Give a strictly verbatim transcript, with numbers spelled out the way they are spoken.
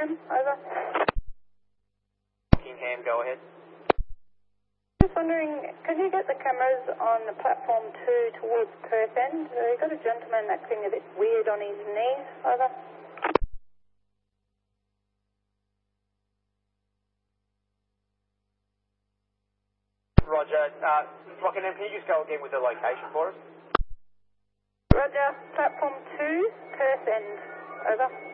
Rockingham, over. Rockingham, go ahead. Just wondering, could you get the cameras on the platform two towards Perth End? Uh, we've got a gentleman acting a bit weird on his knees, over. Roger. Uh, Rockingham, can you just go again with the location for us? Roger, platform two, Perth End, over.